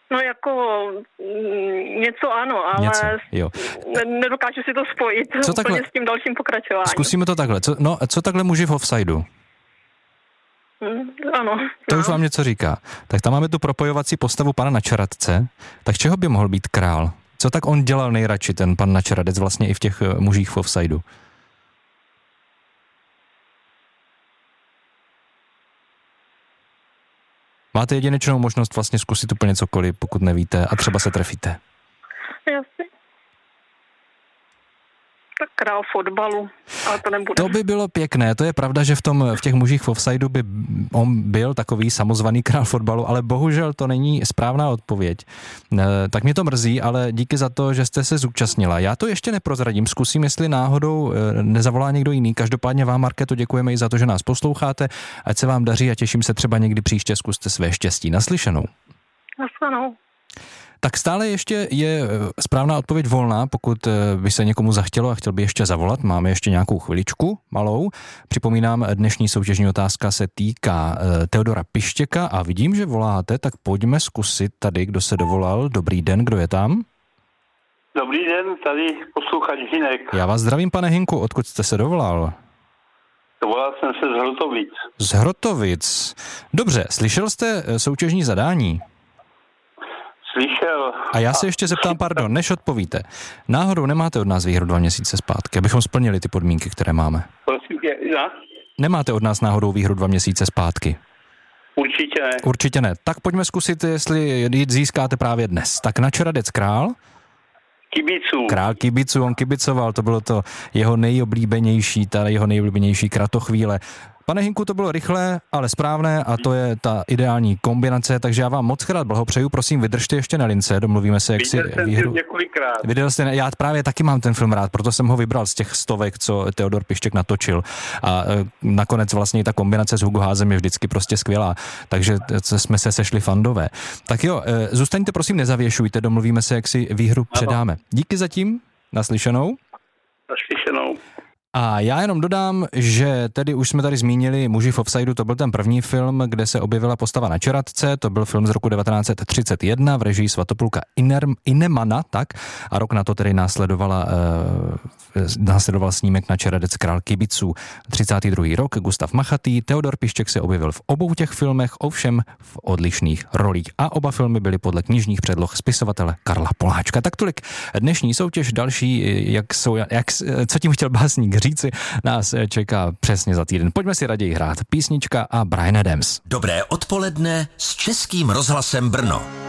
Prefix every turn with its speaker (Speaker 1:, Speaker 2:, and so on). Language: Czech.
Speaker 1: No jako něco ano, ale
Speaker 2: něco, jo.
Speaker 1: Nedokážu si to spojit úplně s tím dalším pokračováním.
Speaker 2: Zkusíme to takhle. Co takhle muži v offsideu?
Speaker 1: Ano.
Speaker 2: To už vám něco říká. Tak tam máme tu propojovací postavu pana Načeradce. Tak čeho by mohl být král? Co tak on dělal nejradši, ten pan Načeradec, vlastně i v těch mužích v offsideu? Máte jedinečnou možnost vlastně zkusit úplně cokoliv, pokud nevíte, a třeba se trefíte.
Speaker 1: Jasně. Tak král fotbalu, ale to nebude.
Speaker 2: To by bylo pěkné, to je pravda, že v těch mužích v offsideu by on byl takový samozvaný král fotbalu, ale bohužel to není správná odpověď. Tak mě to mrzí, ale díky za to, že jste se zúčastnila. Já to ještě neprozradím, zkusím, jestli náhodou nezavolá někdo jiný. Každopádně vám, Markéto, děkujeme i za to, že nás posloucháte. Ať se vám daří a těším se třeba někdy příště, zkuste své štěstí. Naslyšenou.
Speaker 1: Naslyšenou.
Speaker 2: Tak stále ještě je správná odpověď volná, pokud by se někomu zachtělo a chtěl by ještě zavolat. Máme ještě nějakou chviličku malou. Připomínám, dnešní soutěžní otázka se týká Teodora Pištěka a vidím, že voláte, tak pojďme zkusit tady, kdo se dovolal. Dobrý den, kdo je tam?
Speaker 3: Dobrý den, tady posluchač Hinek.
Speaker 2: Já vás zdravím, pane Hinku, odkud jste se dovolal?
Speaker 3: Dovolal jsem se z Hrotovic.
Speaker 2: Z Hrotovic. Dobře, slyšel jste soutěžní zadání?
Speaker 3: Slyšel.
Speaker 2: A já se ještě zeptám, pardon, než odpovíte. Náhodou nemáte od nás výhru 2 měsíce zpátky, abychom splnili ty podmínky, které máme?
Speaker 3: Prosím tě, ja?
Speaker 2: Nemáte od nás náhodou výhru 2 měsíce zpátky?
Speaker 3: Určitě ne.
Speaker 2: Určitě ne. Tak pojďme zkusit, jestli získáte právě dnes. Tak Načeradec král?
Speaker 3: Kibiců.
Speaker 2: Král kibiců, on kibicoval, to bylo to jeho nejoblíbenější kratochvíle. Pane Hinku, to bylo rychlé, ale správné a to je ta ideální kombinace, takže já vám moc krát blahopřeju, prosím, vydržte ještě na lince, domluvíme se, jak si výhru...
Speaker 3: několikrát.
Speaker 2: Viděl jste, já právě taky mám ten film rád, proto jsem ho vybral z těch 100, co Teodor Pištěk natočil a nakonec vlastně i ta kombinace s Hugo Házem je vždycky prostě skvělá, takže jsme se sešli fandové. Tak jo, zůstaňte prosím, nezavěšujte, domluvíme se, jak si výhru předáme. Díky zatím, naslyšenou.
Speaker 3: Naslyšenou.
Speaker 2: A já jenom dodám, že tedy už jsme tady zmínili Muži v offsideu, to byl ten první film, kde se objevila postava Načeradce, to byl film z roku 1931 v režii Svatopluka Inemana, tak, a rok na to tedy následoval snímek Načeradec král kibiců. 32. rok, Gustav Machatý, Teodor Pištěk se objevil v obou těch filmech, ovšem v odlišných rolích. A oba filmy byly podle knižních předloh spisovatele Karla Poláčka. Tak tolik dnešní soutěž, další, co tím chtěl básník říci, nás čeká přesně za týden. Pojďme si raději hrát písnička a Bryan Adams.
Speaker 4: Dobré odpoledne s Českým rozhlasem Brno.